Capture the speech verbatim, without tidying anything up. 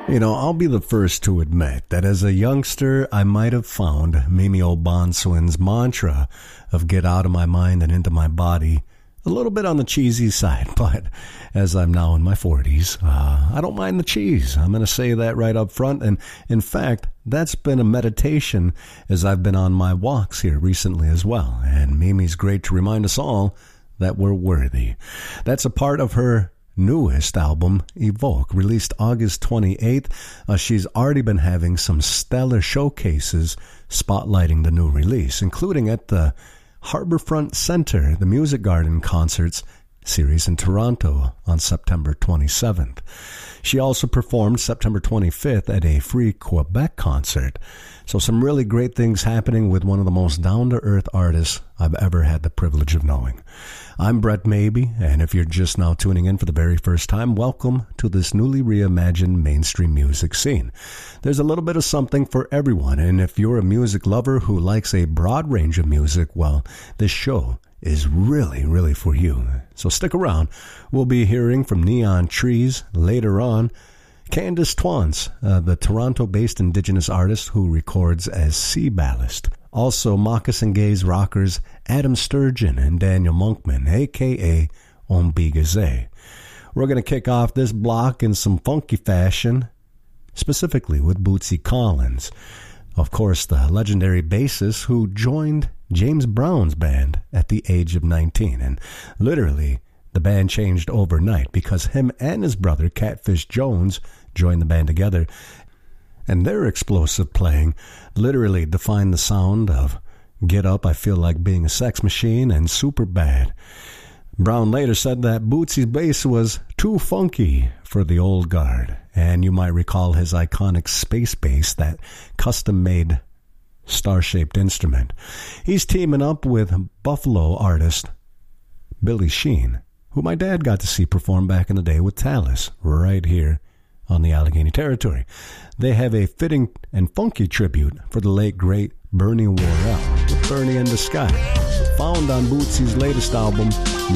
You know, I'll be the first to admit that as a youngster, I might have found Mimi Obanswin's mantra of get out of my mind and into my body a little bit on the cheesy side. But as I'm now in my forties, uh, I don't mind the cheese. I'm going to say that right up front. And in fact, that's been a meditation as I've been on my walks here recently as well. And Mimi's great to remind us all that we're worthy. That's a part of her newest album, Evoke, released August twenty-eighth. Uh, she's already been having some stellar showcases spotlighting the new release, including at the Harbourfront Centre, the Music Garden Concerts series in Toronto on September twenty-seventh. She also performed September twenty-fifth at a free Quebec concert. So some really great things happening with one of the most down-to-earth artists I've ever had the privilege of knowing. I'm Brett Maybe, and if you're just now tuning in for the very first time, welcome to this newly reimagined mainstream music scene. There's a little bit of something for everyone, and if you're a music lover who likes a broad range of music, well, this show is really, really for you. So stick around. We'll be hearing from Neon Trees later on. Candice Twance, uh, the Toronto-based Indigenous artist who records as Sea Ballast. Also, Moccasin Gaze rockers Adam Sturgeon and Daniel Monkman, a k a. Ombigaze. We're going to kick off this block in some funky fashion, specifically with Bootsy Collins. Of course, the legendary bassist who joined James Brown's band at the age of nineteen. And literally, the band changed overnight because him and his brother, Catfish Jones, joined the band together. And their explosive playing literally defined the sound of Get Up, I Feel Like Being a Sex Machine, and Super Bad. Brown later said that Bootsy's bass was too funky for the old guard. And you might recall his iconic space bass, that custom-made star-shaped instrument. He's teaming up with Buffalo artist Billy Sheehan, who my dad got to see perform back in the day with Talis, right here on the Allegheny Territory. They have a fitting and funky tribute for the late, great Bernie Worrell, with Bernie in the Sky, found on Bootsy's latest album,